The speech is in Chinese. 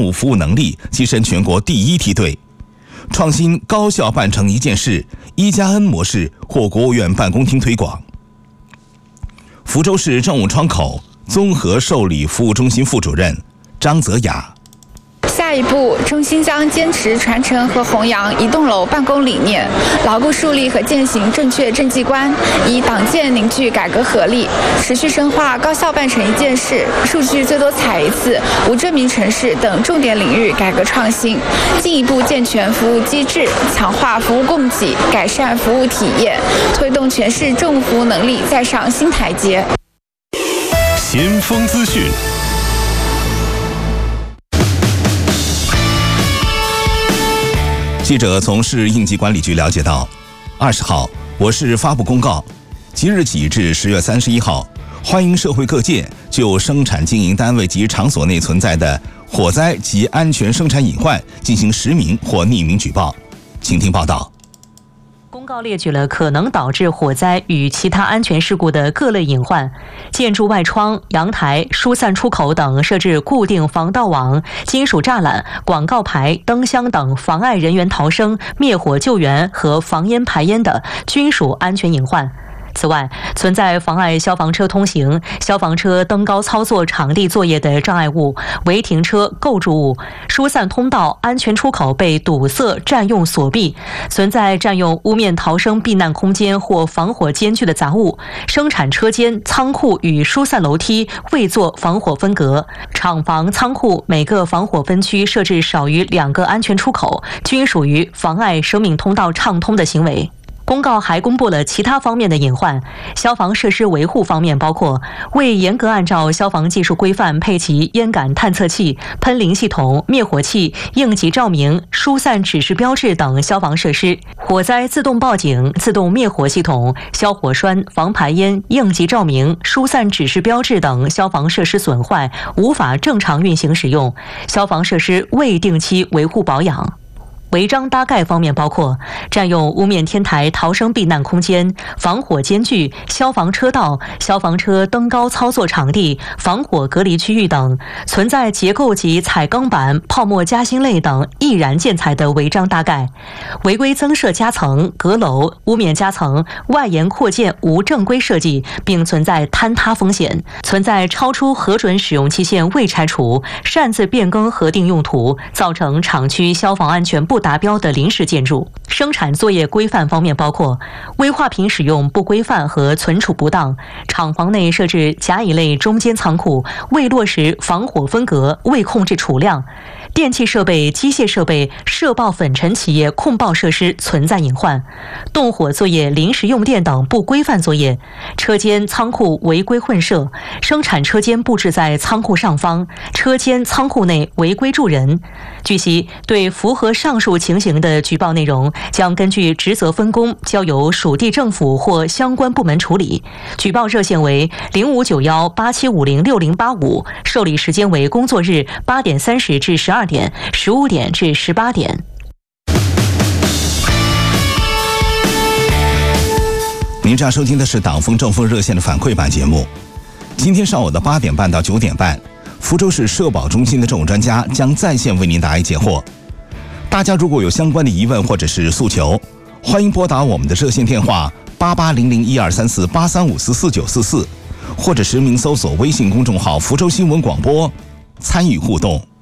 务服务能力跻身全国第1梯队。创新高效办成一件事，1+N 模式获国务院办公厅推广。福州市政务窗口综合受理服务中心副主任张泽雅。 下一步，中心将坚持传承和弘扬一栋楼办公理念，牢固树立和践行正确政绩观，以党建凝聚改革合力，持续深化高效办成一件事、数据最多采一次、无证明城市等重点领域改革创新，进一步健全服务机制，强化服务供给，改善服务体验，推动全市政务服务能力再上新台阶。 先锋资讯。 记者从市应急管理局了解到，20号，我市发布公告，即日起至10月31号，欢迎社会各界就生产经营单位及场所内存在的火灾及安全生产隐患进行实名或匿名举报。请听报道。 公告列举了可能导致火灾与其他安全事故的各类隐患，建筑外窗、阳台、疏散出口等设置固定防盗网、金属栅栏、广告牌、灯箱等妨碍人员逃生、灭火救援和防烟排烟的，均属安全隐患。此外，存在妨碍消防车通行、消防车登高操作场地作业的障碍物、违停车、构筑物、疏散通道、安全出口被堵塞、占用、锁闭，存在占用屋面逃生避难空间或防火间距的杂物，生产车间、仓库与疏散楼梯未做防火分隔，厂房、仓库每个防火分区设置少于2个安全出口，均属于妨碍生命通道畅通的行为。公告还公布了其他方面的隐患。消防设施维护方面包括未严格按照消防技术规范配齐烟感探测器、喷淋系统、灭火器、应急照明、疏散指示标志等消防设施；火灾自动报警、自动灭火系统、消火栓、防排烟、应急照明、疏散指示标志等消防设施损坏，无法正常运行使用，消防设施未定期维护保养。违章搭盖方面包括占用屋面天台逃生避难空间、防火间距、消防车道、消防车登高操作场地、防火隔离区域等，存在结构及彩钢板、泡沫夹心类等易燃建材的违章搭盖，违规增设夹层、阁楼、屋面夹层、外延扩建无正规设计，并存在坍塌风险，存在超出核准使用期限未拆除、擅自变更核定用途，造成厂区消防安全不达标的临时建筑。生产作业规范方面包括危化品使用不规范和存储不当，厂房内设置甲乙类中间仓库，未落实防火分隔，未控制储量，电气设备、机械设备、涉爆粉尘企业控爆设施存在隐患，动火作业、临时用电等不规范作业，车间、仓库违规混设，生产车间布置在仓库上方，车间、仓库内违规住人。据悉，对符合上述情形的举报内容，将根据职责分工交由属地政府或相关部门处理。举报热线为059187506085，受理时间为工作日8点30至12点，15点至18点。 您正收听的是党风政风热线的反馈版节目。今天上午的8点半到9点半，福州市社保中心的政务专家将在线为您答疑解惑。大家如果有相关的疑问或者是诉求，欢迎拨打我们的热线电话8800123483544944，或者实名搜索微信公众号福州新闻广播，参与互动。